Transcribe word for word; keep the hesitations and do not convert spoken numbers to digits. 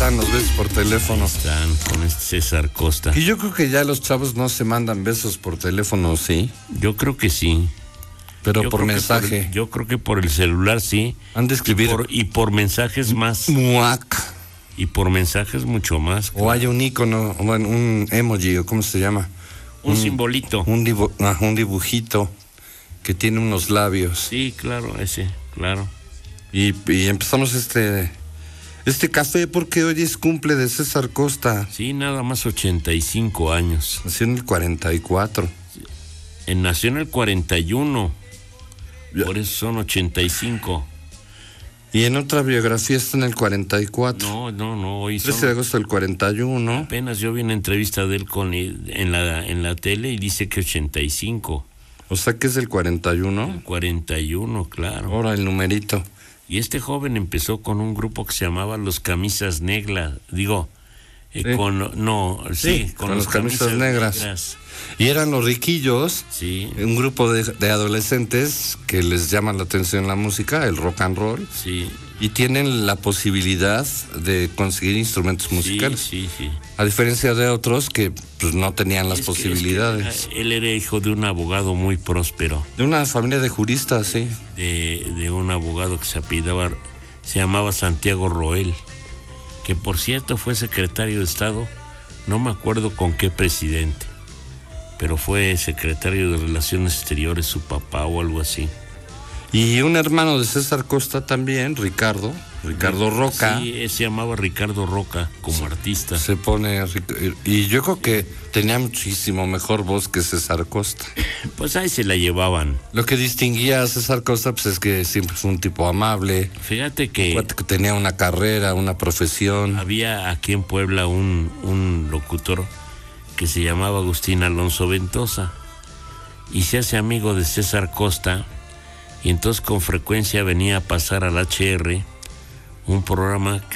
están los besos por teléfono. Están con este César Costa. Y yo creo que ya los chavos no se mandan besos por teléfono, ¿sí? Yo creo que sí. Pero yo por mensaje. Por, yo creo que por el celular sí. Han de escribir. Y por, y por mensajes más. Muac. Y por mensajes mucho más. Claro. O hay un icono, bueno, un emoji, o ¿cómo se llama? Un, un simbolito. Un, dibu ah, un dibujito que tiene unos labios. Sí, claro, ese, claro. Y, y empezamos este este café porque hoy es cumple de César Costa. Sí, nada más ochenta y cinco años. Nació en el cuarenta y cuatro. En, nació en el cuarenta y uno. Ya. Por eso son ochenta y cinco. Y en otra biografía está en el cuarenta y cuatro. No, no, no. Hoy son... trece de agosto del cuarenta y uno. Apenas yo vi una entrevista de él con, en, la, en la tele y dice que ochenta y cinco. O sea que es del cuarenta y uno. El cuarenta y uno, claro. Ahora el numerito. Y este joven empezó con un grupo que se llamaba Los Camisas Negras. Digo, eh, sí. con... No, sí, sí con, con los los Camisas, camisas negras. negras. Y eran los riquillos, sí. un grupo de, de adolescentes que les llama la atención la música, el rock and roll. Sí. Y tienen la posibilidad de conseguir instrumentos musicales. Sí, sí, sí. A diferencia de otros que pues no tenían las es posibilidades. Que, es que él era hijo de un abogado muy próspero. De una familia de juristas, sí. De, de un abogado que se apellidaba, se llamaba Santiago Roel, que por cierto fue secretario de Estado, no me acuerdo con qué presidente, pero fue secretario de Relaciones Exteriores su papá o algo así. Y un hermano de César Costa también, Ricardo, Ricardo Roca. Sí, se llamaba Ricardo Roca como artista. Se pone, y yo creo que tenía muchísimo mejor voz que César Costa. Pues ahí se la llevaban. Lo que distinguía a César Costa pues es que siempre fue un tipo amable. Fíjate que... que tenía una carrera, una profesión. Había aquí en Puebla un, un locutor que se llamaba Agustín Alonso Ventosa y se hace amigo de César Costa. Y entonces con frecuencia venía a pasar al H R un programa